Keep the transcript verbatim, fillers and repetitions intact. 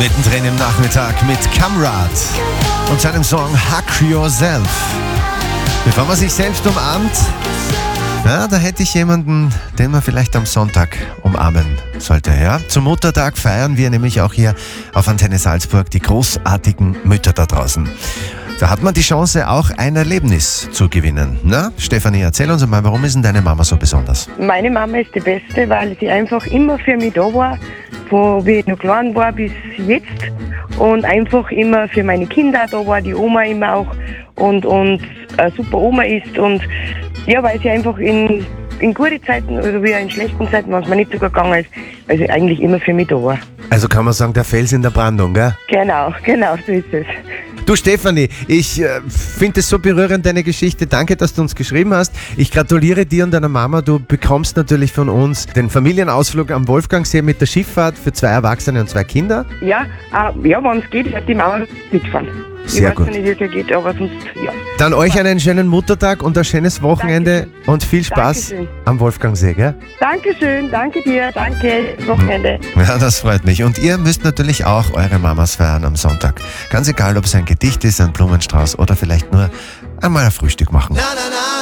Mittendrin im Nachmittag mit Kamrat und seinem Song Hug Yourself. Bevor man sich selbst umarmt, ja, da hätte ich jemanden, den man vielleicht am Sonntag umarmen sollte. Ja? Zum Muttertag feiern wir nämlich auch hier auf Antenne Salzburg die großartigen Mütter da draußen. Da hat man die Chance, auch ein Erlebnis zu gewinnen. Na, Stefanie, erzähl uns mal, warum ist denn deine Mama so besonders? Meine Mama ist die Beste, weil sie einfach immer für mich da war, von wie ich noch klein war bis jetzt. Und einfach immer für meine Kinder da war, die Oma immer auch. Und, und eine super Oma ist. Und ja, weil sie einfach in, in guten Zeiten oder wie in schlechten Zeiten, wenn es mir nicht so gut gegangen ist, weil sie eigentlich immer für mich da war. Also kann man sagen, der Fels in der Brandung, gell? Genau, genau, so ist es. Du Stefanie, ich äh, finde es so berührend, deine Geschichte. Danke, dass du uns geschrieben hast. Ich gratuliere dir und deiner Mama. Du bekommst natürlich von uns den Familienausflug am Wolfgangsee mit der Schifffahrt für zwei Erwachsene und zwei Kinder. Ja, äh, ja, wenn es geht, wird die Mama mitfahren. Sehr ich gut. weiß nicht, wie es geht, aber sonst, ja. Dann euch einen schönen Muttertag und ein schönes Wochenende. Dankeschön. Und viel Spaß Dankeschön. am Wolfgangsee, gell? Dankeschön, danke dir, danke, Wochenende. Ja, das freut mich. Und ihr müsst natürlich auch eure Mamas feiern am Sonntag. Ganz egal, ob es ein Gedicht ist, ein Blumenstrauß oder vielleicht nur einmal ein Frühstück machen.